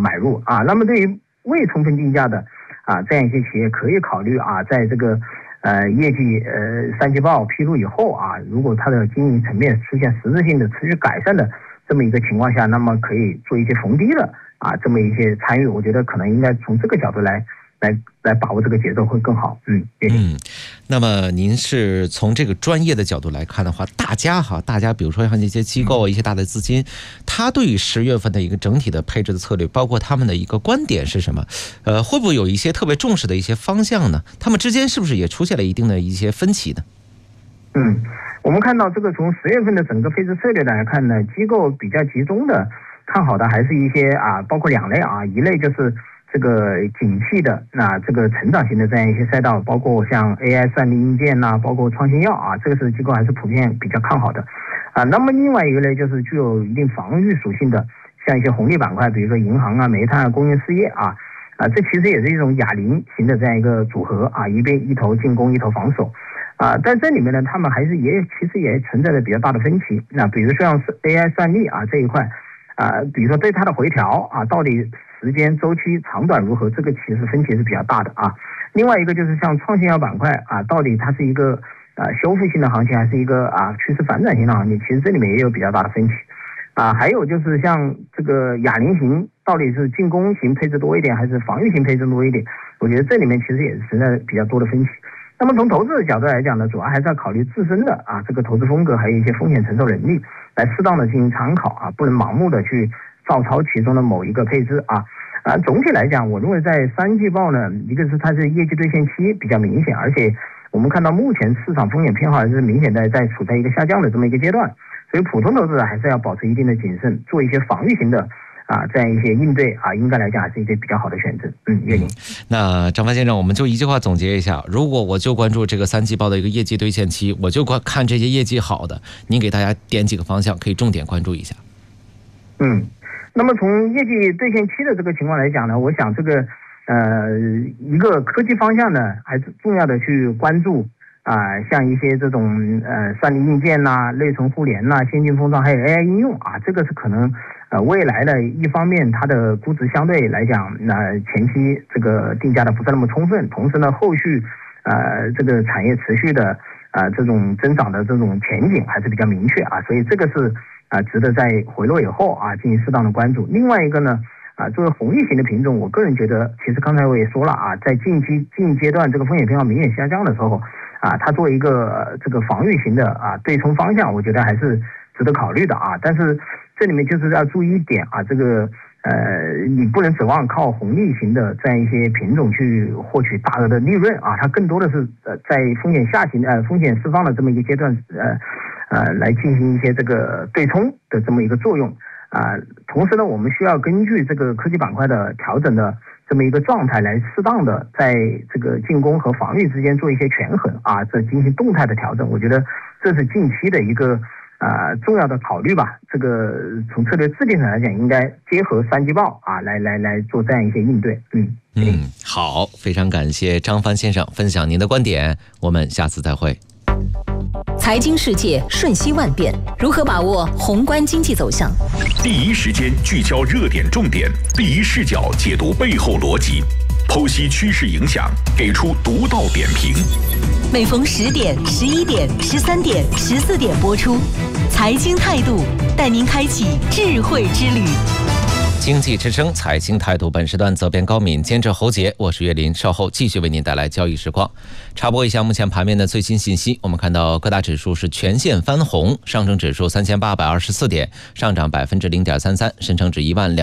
买入啊。那么对于未充分定价的这样一些企业，可以考虑在这个业绩三季报披露以后如果它的经营层面出现实质性的持续改善的这么一个情况下，那么可以做一些逢低的这么一些参与。我觉得可能应该从这个角度来把握这个节奏会更好。 那么您是从这个专业的角度来看的话，大家比如说像这些机构一些大的资金，他对于10月份的一个整体的配置的策略，包括他们的一个观点是什么？会不会有一些特别重视的一些方向呢？他们之间是不是也出现了一定的一些分歧呢？ 我们看到这个从10月份的整个配置策略来看呢，机构比较集中的看好的还是一些包括2类一类就是这个景气的这个成长型的这样一些赛道，包括像 AI 算力硬件包括创新药这个是机构还是普遍比较看好的那么另外一个类就是具有一定防御属性的，像一些红利板块，比如说银行煤炭工业事业这其实也是一种哑铃型的这样一个组合一头进攻一头防守在这里面呢，他们还是其实也存在着比较大的分歧。那比如说像 AI 算力这一块比如说对它的回调到底时间周期长短如何，这个其实分歧是比较大的另外一个就是像创新药板块到底它是一个修复性的行情还是一个趋势反转型的行情，其实这里面也有比较大的分歧还有就是像这个哑铃型到底是进攻型配置多一点还是防御型配置多一点，我觉得这里面其实也是存在比较多的分歧。那么从投资的角度来讲呢，主要还是要考虑自身的这个投资风格，还有一些风险承受能力，来适当的进行参考不能盲目的去照抄其中的某一个配置总体来讲，我认为在3季报呢，一个是它是业绩兑现期比较明显，而且我们看到目前市场风险偏好还是明显在处在一个下降的这么一个阶段，所以普通投资者还是要保持一定的谨慎，做一些防御型的这样一些应对应该来讲还是一些比较好的选择。岳林， 那张帆先生，我们就一句话总结一下，如果我就关注这个3季报的一个业绩兑现期，我就看这些业绩好的，您给大家点几个方向可以重点关注一下。 那么从业绩兑现期的这个情况来讲呢，我想这个一个科技方向呢还是重要的去关注像一些这种算力硬件内存互联先进封装还有 AI 应用这个是可能未来的一方面它的估值相对来讲前期这个定价的不是那么充分，同时呢后续这个产业持续的这种增长的这种前景还是比较明确所以这个是值得在回落以后进行适当的关注。另外一个呢作为红利型的品种，我个人觉得其实刚才我也说了在近阶段这个风险偏好明显下降的时候它作为一个这个防御型的对冲方向，我觉得还是值得考虑的但是这里面就是要注意一点这个你不能指望靠红利型的这样一些品种去获取大额的利润它更多的是在风险下行风险释放的这么一个阶段来进行一些这个对冲的这么一个作用同时呢，我们需要根据这个科技板块的调整的这么一个状态，来适当的在这个进攻和防御之间做一些权衡这进行动态的调整。我觉得这是近期的一个重要的考虑吧。这个从策略制定上来讲，应该结合3季报来做这样一些应对。 好，非常感谢张帆先生分享您的观点，我们下次再会。 财经世界瞬息万变，如何把握宏观经济走向？ 第一时间聚焦热点重点，第一视角解读背后逻辑，剖析趋势影响，给出独到点评。 每逢10点、11点、13点、14点播出。财经态度，带您开启智慧之旅。 经济之声财经态度，本时段责编高敏，监制侯杰，我是岳林，稍后继续为您带来交易实况。插播一下目前盘面的最新信息，我们看到各大指数是全线翻红，上证指数3824点，上涨0.33%，深成指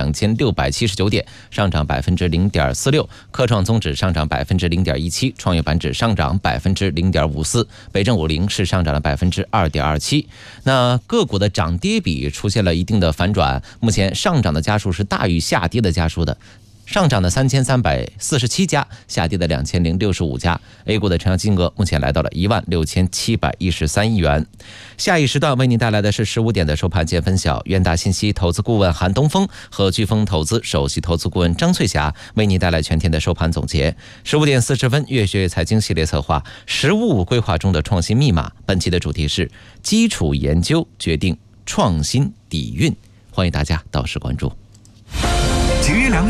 12679点，上涨0.46%，科创综指上涨0.17%，创业板指上涨0.54%，北证50是上涨了2.27%。那个股的涨跌比出现了一定的反转，目前上涨的家数是大于下跌的家数的，上涨的3347家，下跌的2065家。A 股的成交金额目前来到了16713亿元。下一时段为您带来的是15点的收盘见分晓，远大信息投资顾问韩东风和飓风投资首席投资顾问张翠霞为您带来全天的收盘总结。15点40分，越学越财经系列策划实务规划中的创新密码，本期的主题是基础研究决定创新底蕴，欢迎大家到时关注。 节约粮